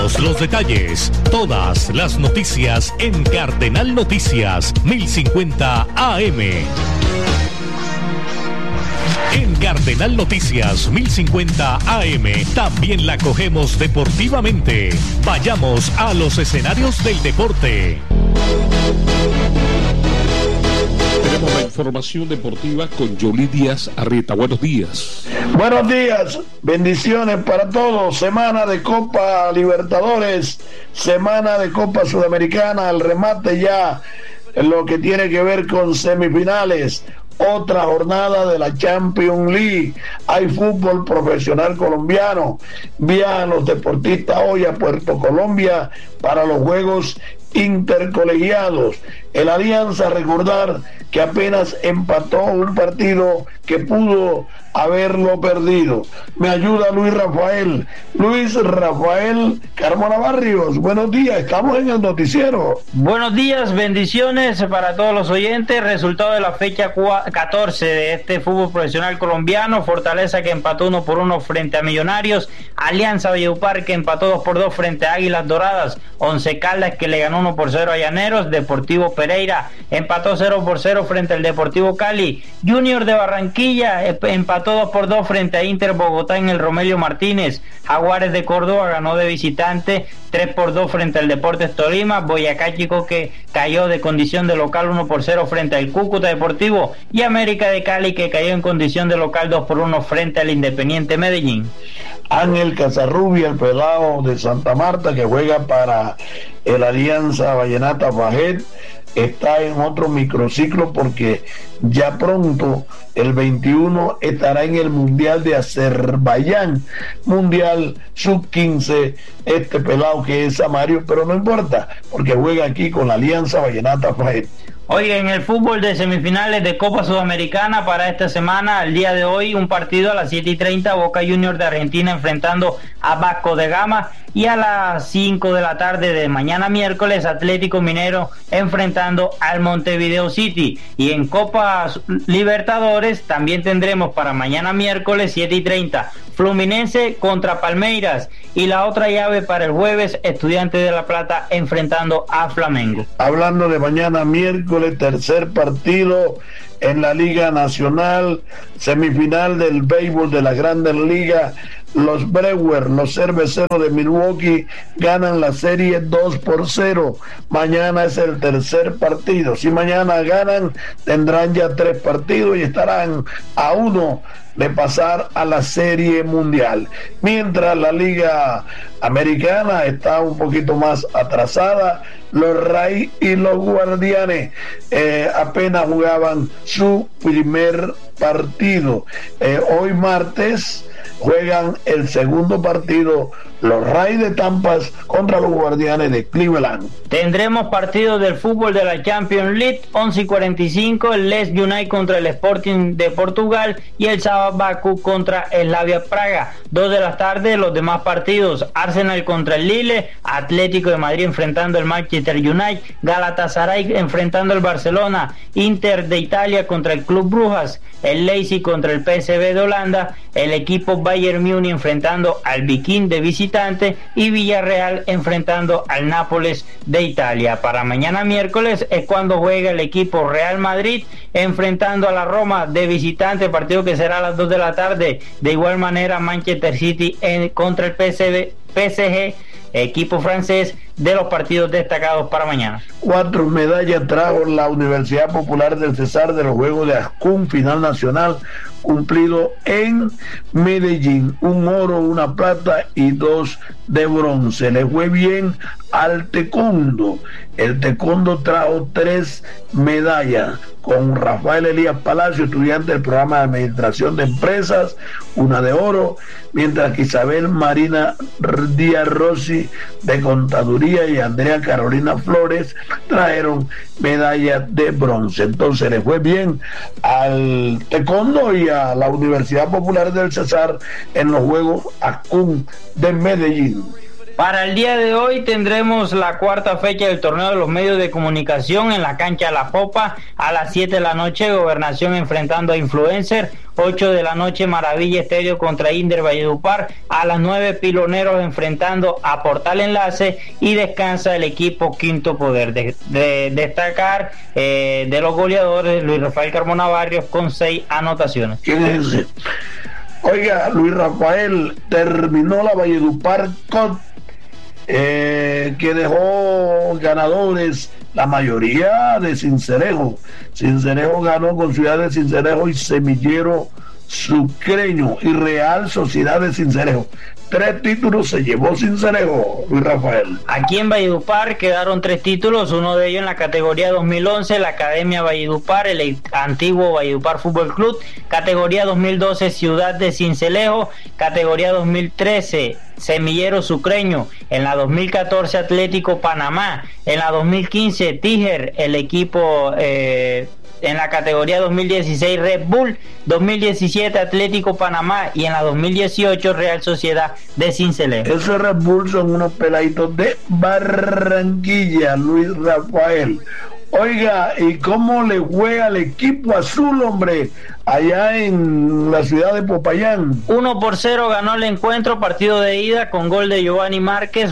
Todos los detalles, todas las noticias en Cardenal Noticias 1050 AM. En Cardenal Noticias 1050 AM también la cogemos deportivamente. Vayamos a los escenarios del deporte. Tenemos la información deportiva con Yoli Díaz Arrieta. Buenos días. Buenos días, bendiciones para todos. Semana de Copa Libertadores, semana de Copa Sudamericana, el remate ya en lo que tiene que ver con semifinales. Otra jornada de la Champions League. Hay fútbol profesional colombiano. Viajan los deportistas hoy a Puerto Colombia para los Juegos Intercolegiados. El Alianza, recordar que apenas empató un partido que pudo haberlo perdido. Me ayuda Luis Rafael Carmona Barrios. Buenos días, estamos en el noticiero. Buenos días, bendiciones para todos los oyentes. Resultado de la fecha 14 de este fútbol profesional colombiano: Fortaleza, que empató 1-1 frente a Millonarios; Alianza Valledupar, que empató 2-2 frente a Águilas Doradas; Once Caldas, que le ganó 1-0 a Llaneros; Deportivo Pereira empató 0-0 frente al Deportivo Cali; Junior de Barranquilla empató 2-2 frente a Inter Bogotá en el Romelio Martínez; Jaguares de Córdoba ganó de visitante 3-2 frente al Deportes Tolima; Boyacá Chico, que cayó de condición de local 1-0 frente al Cúcuta Deportivo; y América de Cali, que cayó en condición de local 2-1 frente al Independiente Medellín. Ángel Casarrubia, el pelado de Santa Marta, que juega para el Alianza Vallenata Fajet, está en otro microciclo porque ya pronto, el 21, estará en el Mundial de Azerbaiyán, Mundial Sub-15, este pelado que es Samario, pero no importa, porque juega aquí con la Alianza Vallenata Fajet. Oye, en el fútbol de semifinales de Copa Sudamericana para esta semana, el día de hoy, un partido a las 7:30, Boca Juniors de Argentina enfrentando a Vasco da Gama, y a las 5 de la tarde de mañana miércoles, Atlético Mineiro enfrentando al Montevideo City. Y en Copa Libertadores también tendremos para mañana miércoles 7:30, Fluminense contra Palmeiras, y la otra llave para el jueves, Estudiantes de La Plata enfrentando a Flamengo. Hablando de mañana miércoles, tercer partido en la Liga Nacional, semifinal del béisbol de la Grandes Ligas. Los Brewers, los cerveceros de Milwaukee, ganan la serie 2-0. Mañana es el tercer partido. Si mañana ganan, tendrán ya 3 partidos y estarán a 1 de pasar a la Serie Mundial. Mientras la Liga Americana está un poquito más atrasada, los Rays y los Guardianes apenas jugaban su primer partido. Hoy martes juegan el segundo partido los Rays de Tampa contra los Guardianes de Cleveland. Tendremos partidos del fútbol de la Champions League, 11:45, el Leeds United contra el Sporting de Portugal y el Sabah Bakú contra el Slavia Praga. 2 de la tarde, los demás partidos: Arsenal contra el Lille, Atlético de Madrid enfrentando el Manchester United, Galatasaray enfrentando el Barcelona, Inter de Italia contra el Club Brujas, el Leipzig contra el PSV de Holanda, el equipo Bayern Múnich enfrentando al Viking de visitante, y Villarreal enfrentando al Nápoles de Italia. Para mañana miércoles es cuando juega el equipo Real Madrid enfrentando a la Roma de visitante, partido que será a las 2 de la tarde. De igual manera, Manchester City contra el PSG, equipo francés, de los partidos destacados para mañana. 4 medallas trajo la Universidad Popular del Cesar de los Juegos de Ascún, final nacional cumplido en Medellín: 1 oro, 1 plata y 2 de bronce. Le fue bien al taekwondo. El taekwondo trajo 3 medallas, con Rafael Elías Palacio, estudiante del programa de Administración de Empresas, 1 de oro, mientras que Isabel Marina Díaz Rossi de Contaduría y Andrea Carolina Flores trajeron medallas de bronce. Entonces le fue bien al taekwondo y a la Universidad Popular del Cesar en los Juegos Ascún de Medellín. Para el día de hoy tendremos la cuarta fecha del torneo de los medios de comunicación en la cancha La Popa. A las 7 de la noche, Gobernación enfrentando a Influencer. 8 de la noche, Maravilla Estéreo contra Inder Valledupar. A las 9, Piloneros enfrentando a Portal Enlace. Y descansa el equipo Quinto Poder. De destacar de los goleadores, Luis Rafael Carmona Barrios con 6 anotaciones. ¿Quién es ese? Oiga, Luis Rafael, terminó la Valledupar Cup, que dejó ganadores la mayoría de Sincelejo. Sincelejo ganó con Ciudad de Sincelejo y Semillero Sucreño y Real Sociedad de Sincelejo. 3 títulos se llevó Sincelejo, Luis Rafael. Aquí en Valledupar quedaron 3 títulos, uno de ellos en la categoría 2011, la Academia Valledupar, el antiguo Valledupar Fútbol Club, categoría 2012, Ciudad de Sincelejo, categoría 2013, Semillero Sucreño, en la 2014, Atlético Panamá, en la 2015, Tíger, el equipo en la categoría 2016 Red Bull, 2017 Atlético Panamá y en la 2018 Real Sociedad de Sincelejo. Esos Red Bull son unos peladitos de Barranquilla, Luis Rafael. Oiga, ¿y cómo le juega al equipo azul, hombre, allá en la ciudad de Popayán? 1-0 ganó el encuentro, partido de ida con gol de Giovanni Márquez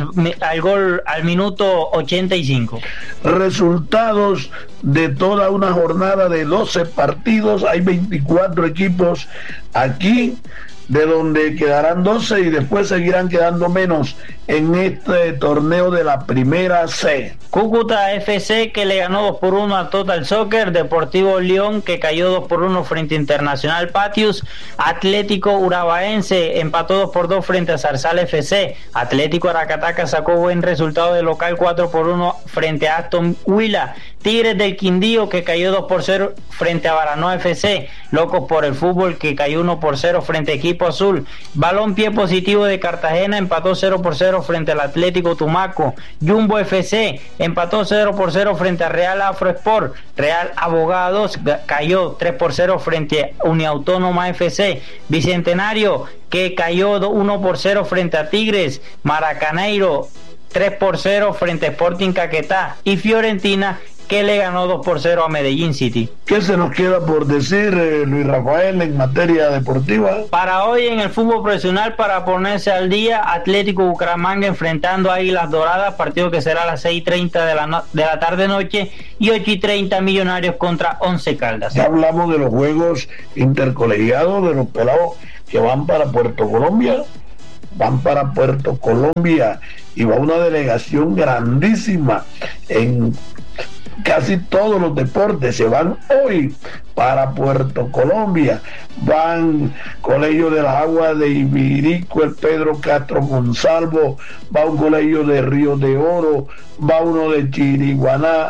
al minuto 85. Resultados de toda una jornada de 12 partidos, hay 24 equipos aquí, de donde quedarán 12 y después seguirán quedando menos en este torneo de la primera C. Cúcuta FC, que le ganó 2-1 a Total Soccer. Deportivo León, que cayó 2-1 frente a Internacional Patios. Atlético Urabaense empató 2-2 frente a Zarzal FC. Atlético Aracataca sacó buen resultado de local, 4-1 frente a Aston Huila. Tigres del Quindío, que cayó 2-0 frente a Baranoa FC. Locos por el Fútbol, que cayó 1-0 frente a Equipo Azul. Balompié Positivo de Cartagena empató 0-0 frente al Atlético Tumaco. Jumbo FC empató 0-0 frente a Real Afrosport. Real Abogados cayó 3-0 frente a Uniautónoma FC. Bicentenario, que cayó 1-0 frente a Tigres. Maracaneiro 3-0 frente a Sporting Caquetá. Y Fiorentina, que le ganó 2-0 a Medellín City. ¿Qué se nos queda por decir, Luis Rafael, en materia deportiva? Para hoy en el fútbol profesional, para ponerse al día, Atlético Bucaramanga enfrentando a Águilas Doradas, partido que será a las 6:30 de la tarde-noche, y 8:30 Millonarios contra Once Caldas. Ya hablamos de los juegos intercolegiados, de los pelados que van para Puerto Colombia. Van para Puerto Colombia y va una delegación grandísima en casi todos los deportes. Se van hoy para Puerto Colombia. Van Colegio de las Aguas de Ibirico, el Pedro Castro Monsalvo, va un colegio de Río de Oro, va uno de Chiriguaná,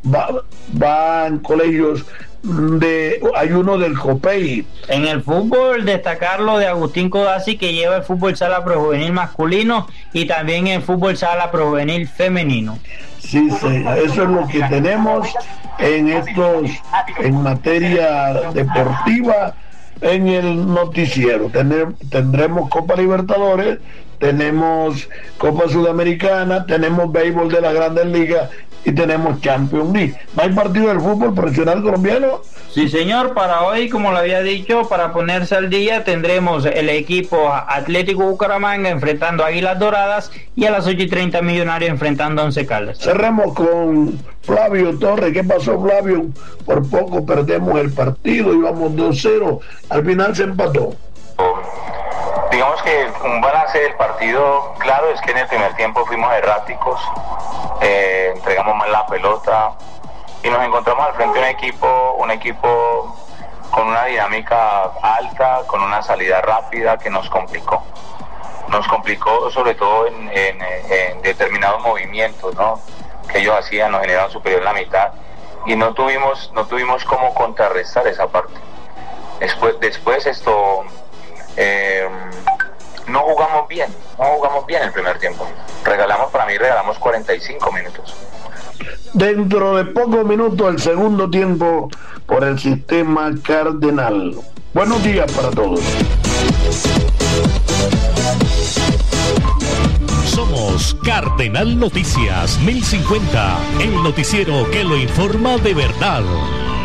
van colegios hay uno del Copey. En el fútbol, destacar lo de Agustín Codazzi, que lleva el fútbol sala prejuvenil masculino y también el fútbol sala prejuvenil femenino. Sí, eso es lo que tenemos en materia deportiva en el noticiero. Tendremos Copa Libertadores, tenemos Copa Sudamericana, tenemos béisbol de las Grandes Ligas y tenemos Champions League. ¿No hay partido del fútbol profesional colombiano? Sí, señor. Para hoy, como lo había dicho, para ponerse al día, tendremos el equipo Atlético Bucaramanga enfrentando a Águilas Doradas y a las 8:30 Millonarios enfrentando a Once Caldas. Cerremos con Flavio Torres. ¿Qué pasó, Flavio? Por poco perdemos el partido, íbamos 2-0, al final se empató. Digamos que un balance del partido, claro, es que en el primer tiempo fuimos erráticos, entregamos mal la pelota y nos encontramos al frente de un equipo con una dinámica alta, con una salida rápida que nos complicó sobre todo en determinados movimientos, ¿no?, que ellos hacían, nos generaban superior en la mitad y no tuvimos cómo contrarrestar esa parte. Después no jugamos bien el primer tiempo. Regalamos 45 minutos. Dentro de pocos minutos el segundo tiempo por el sistema Cardenal. Buenos días para todos. Somos Cardenal Noticias 1050, el noticiero que lo informa de verdad.